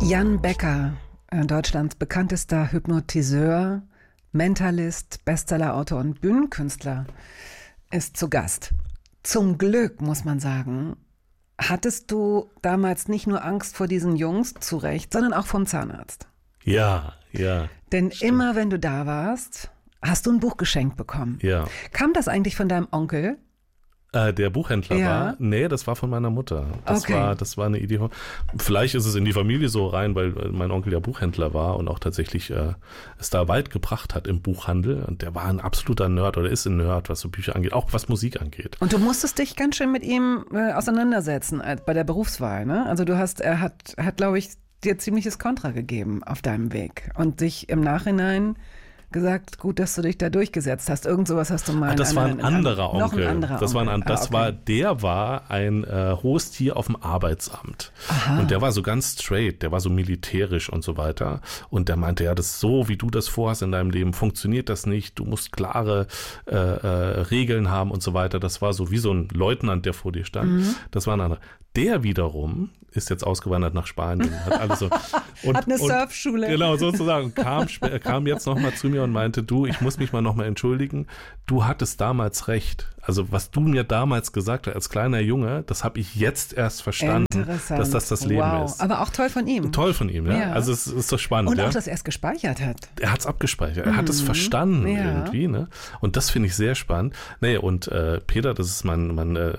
Jan Becker, Deutschlands bekanntester Hypnotiseur, Mentalist, Bestsellerautor und Bühnenkünstler, ist zu Gast. Zum Glück, muss man sagen, hattest du damals nicht nur Angst vor diesen Jungs, zu Recht, sondern auch vom Zahnarzt. Ja. Denn immer, wenn du da warst, hast du ein Buch geschenkt bekommen. Ja. Kam das eigentlich von deinem Onkel? Der Buchhändler war? Nee, das war von meiner Mutter. Das war eine Idee. Vielleicht ist es in die Familie so rein, weil mein Onkel ja Buchhändler war und auch tatsächlich es da weit gebracht hat im Buchhandel. Und der war ein absoluter Nerd oder ist ein Nerd, was so Bücher angeht, auch was Musik angeht. Und du musstest dich ganz schön mit ihm auseinandersetzen bei der Berufswahl, ne? Also er hat, glaube ich, dir ziemliches Kontra gegeben auf deinem Weg und sich im Nachhinein gesagt, gut, dass du dich da durchgesetzt hast. Irgend sowas hast du mal. Das war ein anderer Onkel. Noch ein anderer Onkel. Der war ein hohes Tier auf dem Arbeitsamt. Aha. Und der war so ganz straight, der war so militärisch und so weiter. Und der meinte, ja, das ist so, wie du das vorhast in deinem Leben, funktioniert das nicht. Du musst klare Regeln haben und so weiter. Das war so wie so ein Leutnant, der vor dir stand. Mhm. Das war ein anderer. Der wiederum ist jetzt ausgewandert nach Spanien. Hat alles so. Hat eine Surfschule. Genau, sozusagen. Kam jetzt nochmal zu mir und meinte, du, ich muss mich mal nochmal entschuldigen. Du hattest damals recht. Also was du mir damals gesagt hast als kleiner Junge, das habe ich jetzt erst verstanden, dass das Leben ist. Aber auch toll von ihm. Toll von ihm, ja. Also es ist so spannend. Und auch, dass er es gespeichert hat. Er hat es abgespeichert. Er hat es verstanden irgendwie. Ne? Und das finde ich sehr spannend. Nee, und Peter, das ist mein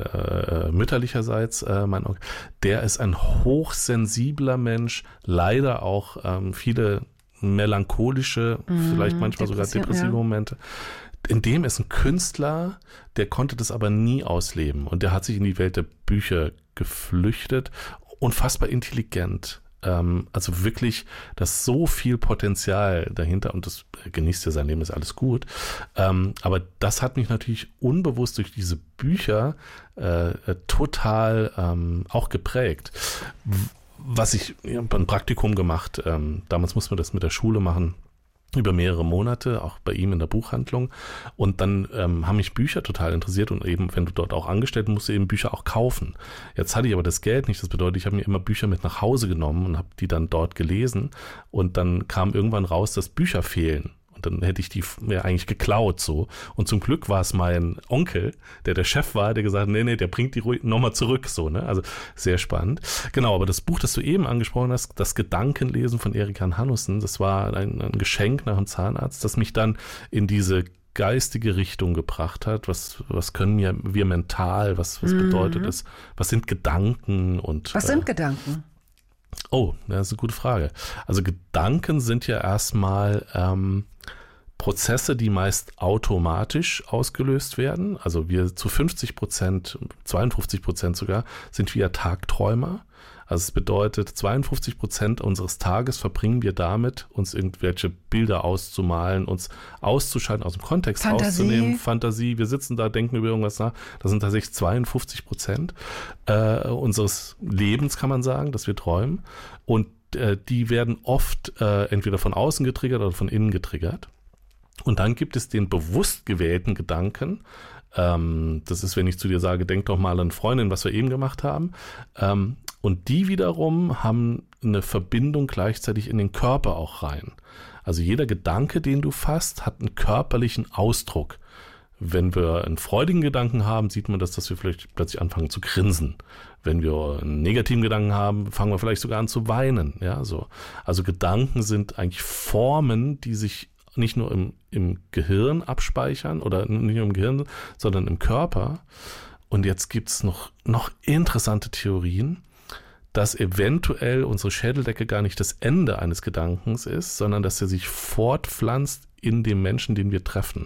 mütterlicherseits, mein Onkel, der ist ein hochsensibler Mensch, leider auch viele melancholische, vielleicht manchmal sogar depressive Momente. In dem ist ein Künstler, der konnte das aber nie ausleben. Und der hat sich in die Welt der Bücher geflüchtet. Unfassbar intelligent. Also wirklich, da ist so viel Potenzial dahinter. Und das genießt ja sein Leben, ist alles gut. Aber das hat mich natürlich unbewusst durch diese Bücher total auch geprägt. Ich habe ein Praktikum gemacht. Damals musste man das mit der Schule machen. Über mehrere Monate, auch bei ihm in der Buchhandlung. Und dann haben mich Bücher total interessiert und eben, wenn du dort auch angestellt bist, musst du eben Bücher auch kaufen. Jetzt hatte ich aber das Geld nicht. Das bedeutet, ich habe mir immer Bücher mit nach Hause genommen und habe die dann dort gelesen. Und dann kam irgendwann raus, dass Bücher fehlen. Und dann hätte ich die mir eigentlich geklaut so. Und zum Glück war es mein Onkel, der Chef war, der gesagt hat, nee, der bringt die ruhig nochmal zurück. So, ne? Also sehr spannend. Genau, aber das Buch, das du eben angesprochen hast, das Gedankenlesen von Erik Hanussen, das war ein Geschenk nach dem Zahnarzt, das mich dann in diese geistige Richtung gebracht hat. Was können wir mental, was bedeutet es? Was sind Gedanken? Was sind Gedanken? Oh, das ist eine gute Frage. Also Gedanken sind ja erstmal Prozesse, die meist automatisch ausgelöst werden. Also wir zu 50%, 52% sogar, sind wir Tagträumer. Also es bedeutet, 52% unseres Tages verbringen wir damit, uns irgendwelche Bilder auszumalen, uns auszuschalten, aus dem Kontext rauszunehmen. Fantasie, wir sitzen da, denken über irgendwas nach. Das sind tatsächlich 52% unseres Lebens, kann man sagen, dass wir träumen. Und die werden oft entweder von außen getriggert oder von innen getriggert. Und dann gibt es den bewusst gewählten Gedanken. Das ist, wenn ich zu dir sage, denk doch mal an Freundin, was wir eben gemacht haben. Und die wiederum haben eine Verbindung gleichzeitig in den Körper auch rein. Also jeder Gedanke, den du fasst, hat einen körperlichen Ausdruck. Wenn wir einen freudigen Gedanken haben, sieht man dass wir vielleicht plötzlich anfangen zu grinsen. Wenn wir einen negativen Gedanken haben, fangen wir vielleicht sogar an zu weinen. Ja, so. Also Gedanken sind eigentlich Formen, die sich nicht nur im Gehirn abspeichern oder nicht nur im Gehirn, sondern im Körper. Und jetzt gibt es noch interessante Theorien, dass eventuell unsere Schädeldecke gar nicht das Ende eines Gedankens ist, sondern dass er sich fortpflanzt in dem Menschen, den wir treffen.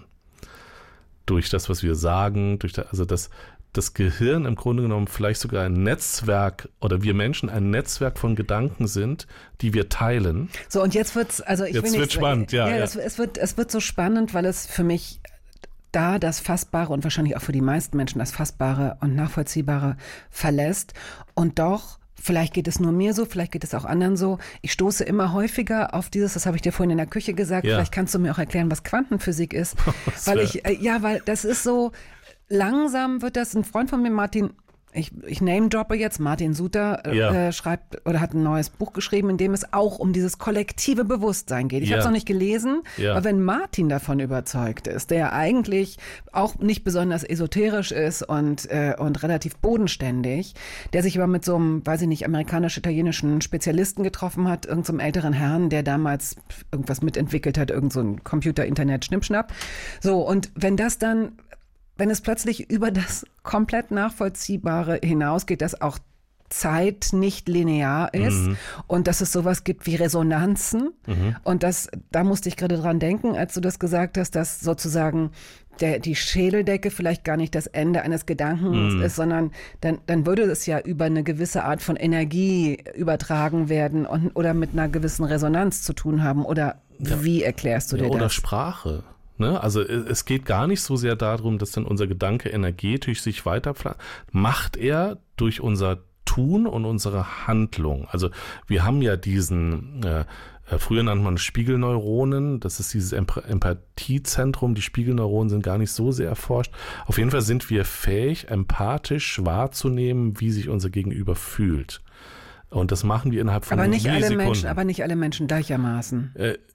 Durch das, was wir sagen, also dass das Gehirn im Grunde genommen vielleicht sogar ein Netzwerk oder wir Menschen ein Netzwerk von Gedanken sind, die wir teilen. So, und jetzt wird's, also jetzt wird spannend, ja. Es wird so spannend, weil es für mich da das Fassbare und wahrscheinlich auch für die meisten Menschen das Fassbare und Nachvollziehbare verlässt. Und doch, vielleicht geht es nur mir so, vielleicht geht es auch anderen so. Ich stoße immer häufiger auf das habe ich dir vorhin in der Küche gesagt, vielleicht kannst du mir auch erklären, was Quantenphysik ist. Weil das ist so, langsam wird das, ein Freund von mir, Martin ich name-droppe jetzt, Martin Suter schreibt oder hat ein neues Buch geschrieben, in dem es auch um dieses kollektive Bewusstsein geht. Ich habe es noch nicht gelesen, aber wenn Martin davon überzeugt ist, der eigentlich auch nicht besonders esoterisch ist und relativ bodenständig, der sich aber mit so einem, weiß ich nicht, amerikanisch-italienischen Spezialisten getroffen hat, irgend so einem älteren Herrn, der damals irgendwas mitentwickelt hat, irgend so ein Computer-Internet-Schnippschnapp. So, und wenn es plötzlich über das komplett Nachvollziehbare hinausgeht, dass auch Zeit nicht linear ist und dass es sowas gibt wie Resonanzen. Und da musste ich gerade dran denken, als du das gesagt hast, dass sozusagen die Schädeldecke vielleicht gar nicht das Ende eines Gedankens ist, sondern dann würde es ja über eine gewisse Art von Energie übertragen werden oder mit einer gewissen Resonanz zu tun haben. Oder wie erklärst du dir das? Oder Sprache. Ne? Also es geht gar nicht so sehr darum, dass dann unser Gedanke energetisch sich weiterpflanzt. Macht er durch unser Tun und unsere Handlung. Also wir haben ja diesen, früher nannte man Spiegelneuronen, das ist dieses Empathiezentrum, die Spiegelneuronen sind gar nicht so sehr erforscht. Auf jeden Fall sind wir fähig, empathisch wahrzunehmen, wie sich unser Gegenüber fühlt. Und das machen wir innerhalb von Millisekunden. Aber nicht alle Menschen gleichermaßen.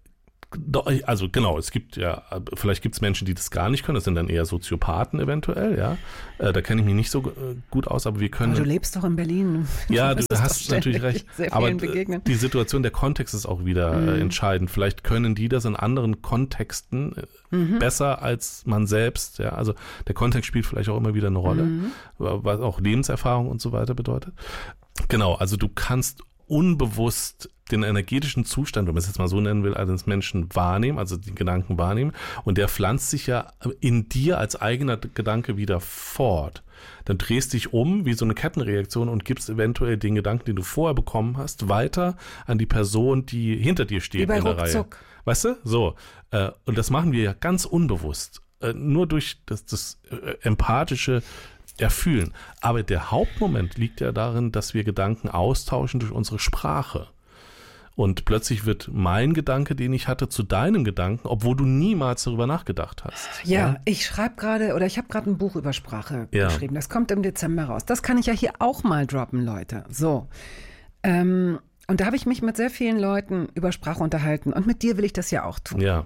Also genau, es gibt ja, vielleicht gibt es Menschen, die das gar nicht können, das sind dann eher Soziopathen eventuell, ja. Da kenne ich mich nicht so gut aus, aber wir können... Aber du lebst doch in Berlin. Ja, du hast natürlich recht, aber begegnen. Die Situation, der Kontext ist auch wieder entscheidend. Vielleicht können die das in anderen Kontexten besser als man selbst, ja. Also der Kontext spielt vielleicht auch immer wieder eine Rolle, was auch Lebenserfahrung und so weiter bedeutet. Genau, also du kannst unbewusst den energetischen Zustand, wenn man es jetzt mal so nennen will, eines Menschen wahrnehmen, also den Gedanken wahrnehmen, und der pflanzt sich ja in dir als eigener Gedanke wieder fort. Dann drehst dich um wie so eine Kettenreaktion und gibst eventuell den Gedanken, den du vorher bekommen hast, weiter an die Person, die hinter dir steht in der Reihe. Weißt du? So. Und das machen wir ja ganz unbewusst. Nur durch das empathische Erfühlen. Aber der Hauptmoment liegt ja darin, dass wir Gedanken austauschen durch unsere Sprache. Und plötzlich wird mein Gedanke, den ich hatte, zu deinem Gedanken, obwohl du niemals darüber nachgedacht hast. Ja, ich habe gerade ein Buch über Sprache geschrieben. Das kommt im Dezember raus. Das kann ich ja hier auch mal droppen, Leute. So. Und da habe ich mich mit sehr vielen Leuten über Sprache unterhalten. Und mit dir will ich das ja auch tun. Ja.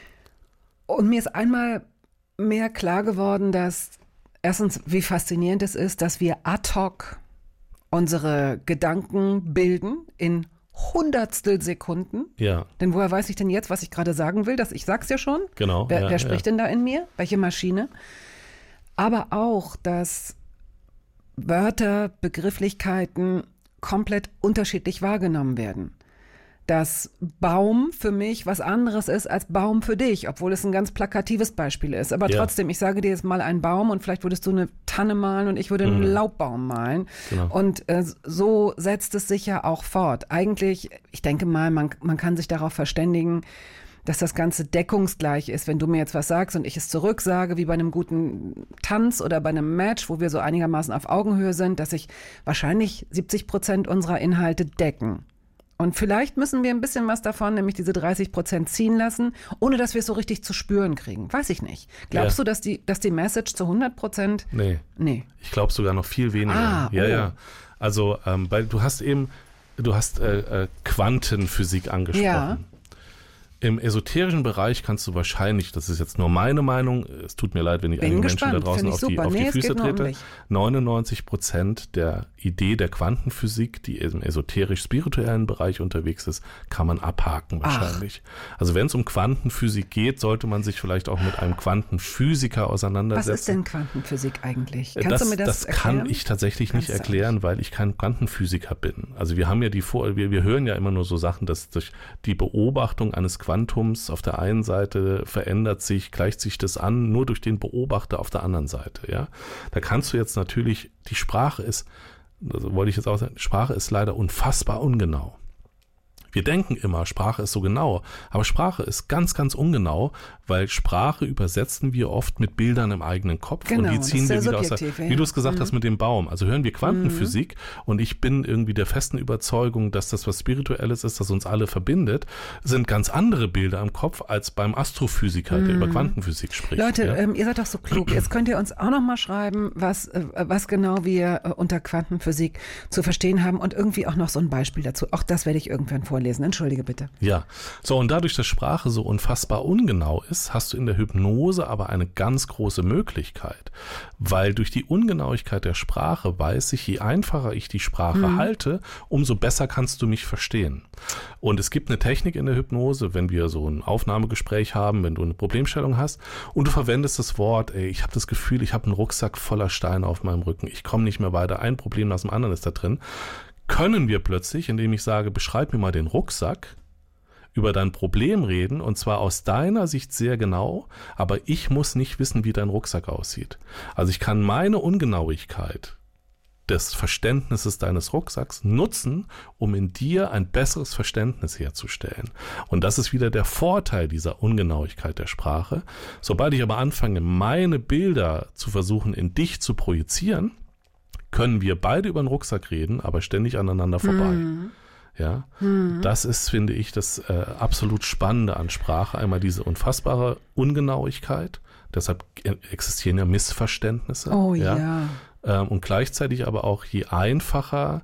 Und mir ist einmal mehr klar geworden, dass erstens, wie faszinierend es ist, dass wir ad hoc unsere Gedanken bilden in Hundertstel Sekunden. Ja. Denn woher weiß ich denn jetzt, was ich gerade sagen will? Ich sag's ja schon. Genau. Wer spricht denn da in mir? Welche Maschine? Aber auch, dass Wörter, Begrifflichkeiten komplett unterschiedlich wahrgenommen werden. Dass Baum für mich was anderes ist als Baum für dich, obwohl es ein ganz plakatives Beispiel ist. Aber trotzdem, ich sage dir jetzt mal einen Baum und vielleicht würdest du eine Tanne malen und ich würde einen Laubbaum malen. Genau. Und so setzt es sich ja auch fort. Eigentlich, ich denke mal, man kann sich darauf verständigen, dass das Ganze deckungsgleich ist, wenn du mir jetzt was sagst und ich es zurücksage, wie bei einem guten Tanz oder bei einem Match, wo wir so einigermaßen auf Augenhöhe sind, dass sich wahrscheinlich 70% unserer Inhalte decken. Und vielleicht müssen wir ein bisschen was davon, nämlich diese 30% ziehen lassen, ohne dass wir es so richtig zu spüren kriegen. Weiß ich nicht. Glaubst du, dass die Message zu 100%? Nee. Ich glaube sogar noch viel weniger. Ja. Also, du hast Quantenphysik angesprochen. Ja. Im esoterischen Bereich kannst du wahrscheinlich, das ist jetzt nur meine Meinung, es tut mir leid, wenn ich einige Menschen da draußen auf die Füße trete, 99% der Idee der Quantenphysik, die im esoterisch-spirituellen Bereich unterwegs ist, kann man abhaken wahrscheinlich. Also wenn es um Quantenphysik geht, sollte man sich vielleicht auch mit einem Quantenphysiker auseinandersetzen. Was ist denn Quantenphysik eigentlich? Kannst du mir das erklären? Kann ich tatsächlich nicht erklären, weil ich kein Quantenphysiker bin. Also wir haben ja wir hören ja immer nur so Sachen, dass durch die Beobachtung eines Quantums auf der einen Seite gleicht sich das an, nur durch den Beobachter auf der anderen Seite, ja. Da kannst du jetzt natürlich, Sprache ist leider unfassbar ungenau. Wir denken immer, Sprache ist so genau, aber Sprache ist ganz, ganz ungenau, weil Sprache übersetzen wir oft mit Bildern im eigenen Kopf Genau, und die das ziehen ist wir sehr wieder aus der, subjektiv, ja. wie du es gesagt hast mit dem Baum. Also hören wir Quantenphysik und ich bin irgendwie der festen Überzeugung, dass das was Spirituelles ist, das uns alle verbindet, sind ganz andere Bilder im Kopf als beim Astrophysiker, der über Quantenphysik spricht. Leute, ja? Ihr seid doch so klug. Jetzt könnt ihr uns auch noch mal schreiben, was genau wir unter Quantenphysik zu verstehen haben und irgendwie auch noch so ein Beispiel dazu. Auch das werde ich irgendwann vorlesen. Entschuldige bitte. Ja, so und dadurch, dass Sprache so unfassbar ungenau ist, hast du in der Hypnose aber eine ganz große Möglichkeit, weil durch die Ungenauigkeit der Sprache weiß ich, je einfacher ich die Sprache halte, umso besser kannst du mich verstehen. Und es gibt eine Technik in der Hypnose, wenn wir so ein Aufnahmegespräch haben, wenn du eine Problemstellung hast und du verwendest das Wort, ich habe das Gefühl, ich habe einen Rucksack voller Steine auf meinem Rücken, ich komme nicht mehr weiter, ein Problem nach dem anderen ist da drin, können wir plötzlich, indem ich sage, beschreib mir mal den Rucksack, über dein Problem reden und zwar aus deiner Sicht sehr genau, aber ich muss nicht wissen, wie dein Rucksack aussieht. Also ich kann meine Ungenauigkeit des Verständnisses deines Rucksacks nutzen, um in dir ein besseres Verständnis herzustellen. Und das ist wieder der Vorteil dieser Ungenauigkeit der Sprache. Sobald ich aber anfange, meine Bilder zu versuchen, in dich zu projizieren, können wir beide über den Rucksack reden, aber ständig aneinander vorbei. Ja, das ist, finde ich, das absolut Spannende an Sprache. Einmal diese unfassbare Ungenauigkeit, deshalb existieren ja Missverständnisse. Oh ja. Und gleichzeitig aber auch, je einfacher,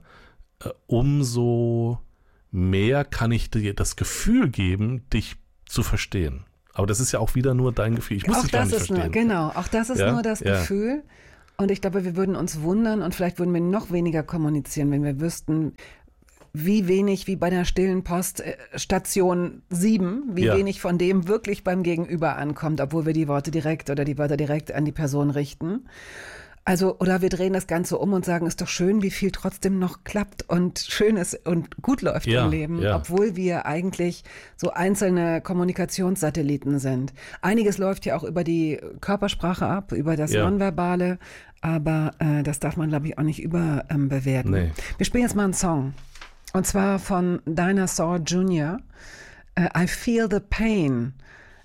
umso mehr kann ich dir das Gefühl geben, dich zu verstehen. Aber das ist ja auch wieder nur dein Gefühl. Ich muss dich gar nicht verstehen. Genau, auch das ist nur das Gefühl. Und ich glaube, wir würden uns wundern und vielleicht würden wir noch weniger kommunizieren, wenn wir wüssten, wie wenig, wie bei der stillen Post Station 7, wie wenig von dem wirklich beim Gegenüber ankommt, obwohl wir die Worte direkt oder die Wörter direkt an die Person richten. Also, oder wir drehen das Ganze um und sagen, ist doch schön, wie viel trotzdem noch klappt und schön ist und gut läuft im Leben, obwohl wir eigentlich so einzelne Kommunikationssatelliten sind. Einiges läuft ja auch über die Körpersprache ab, über das Nonverbale, aber das darf man, glaube ich, auch nicht überbewerten. Nee. Wir spielen jetzt mal einen Song. Und zwar von Dinosaur Jr. I Feel the Pain.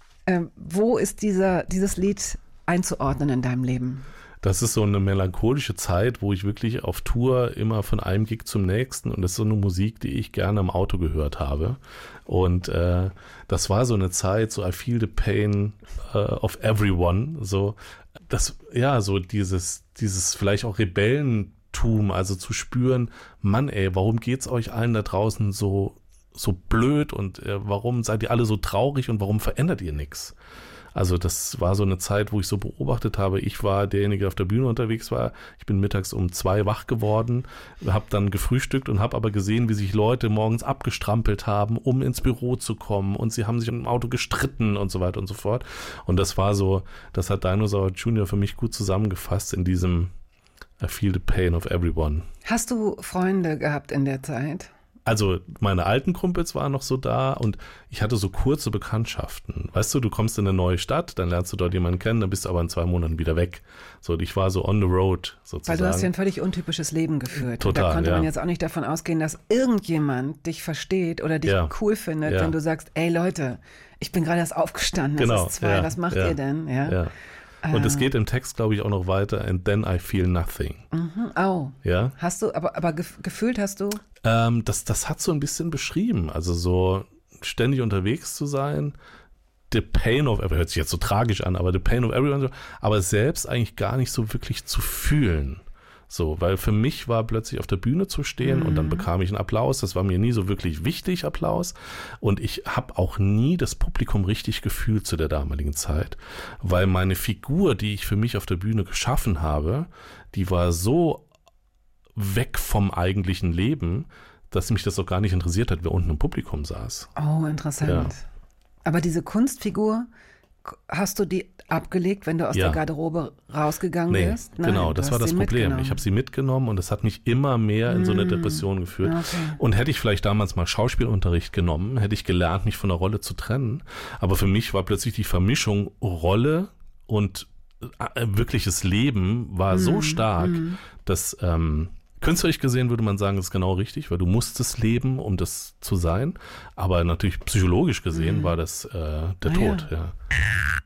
Wo ist dieses Lied einzuordnen in deinem Leben? Das ist so eine melancholische Zeit, wo ich wirklich auf Tour immer von einem Gig zum nächsten und das ist so eine Musik, die ich gerne im Auto gehört habe. Und das war so eine Zeit, so I Feel the Pain of Everyone. So, das, ja, so dieses vielleicht auch Rebellentum, also zu spüren, Mann ey, warum geht's euch allen da draußen so blöd und warum seid ihr alle so traurig und warum verändert ihr nichts? Also das war so eine Zeit, wo ich so beobachtet habe, ich war derjenige, der auf der Bühne unterwegs war. Ich bin mittags um 2 wach geworden, habe dann gefrühstückt und habe aber gesehen, wie sich Leute morgens abgestrampelt haben, um ins Büro zu kommen und sie haben sich im Auto gestritten und so weiter und so fort. Und das war so, das hat Dinosaur Jr. für mich gut zusammengefasst in diesem I Feel the Pain of Everyone. Hast du Freunde gehabt in der Zeit? Also meine alten Kumpels waren noch so da und ich hatte so kurze Bekanntschaften. Weißt du, du kommst in eine neue Stadt, dann lernst du dort jemanden kennen, dann bist du aber in 2 Monaten wieder weg. So, ich war so on the road sozusagen. Weil du hast ja ein völlig untypisches Leben geführt. Total, da konnte man jetzt auch nicht davon ausgehen, dass irgendjemand dich versteht oder dich cool findet, wenn du sagst, ey Leute, ich bin gerade erst aufgestanden, genau, es ist 2, was macht ihr denn? Ja. Und es geht im Text, glaube ich, auch noch weiter. And then I feel nothing. Oh. Ja. Hast du, aber gefühlt hast du? Das hat so ein bisschen beschrieben. Also so ständig unterwegs zu sein. The pain of everyone. Hört sich jetzt so tragisch an, aber the pain of everyone. Aber selbst eigentlich gar nicht so wirklich zu fühlen. So, weil für mich war plötzlich auf der Bühne zu stehen und dann bekam ich einen Applaus. Das war mir nie so wirklich wichtig, Applaus. Und ich habe auch nie das Publikum richtig gefühlt zu der damaligen Zeit, weil meine Figur, die ich für mich auf der Bühne geschaffen habe, die war so weg vom eigentlichen Leben, dass mich das auch gar nicht interessiert hat, wer unten im Publikum saß. Oh, interessant. Ja. Aber diese Kunstfigur, hast du die abgelegt, wenn du aus der Garderobe rausgegangen bist? Nein, genau, das war das Problem. Ich habe sie mitgenommen und es hat mich immer mehr in so eine Depression geführt. Okay. Und hätte ich vielleicht damals mal Schauspielunterricht genommen, hätte ich gelernt, mich von der Rolle zu trennen. Aber für mich war plötzlich die Vermischung Rolle und wirkliches Leben war so stark, dass Künstlerisch gesehen würde man sagen, das ist genau richtig, weil du musstest leben, um das zu sein. Aber natürlich psychologisch gesehen war das der Tod. Ja.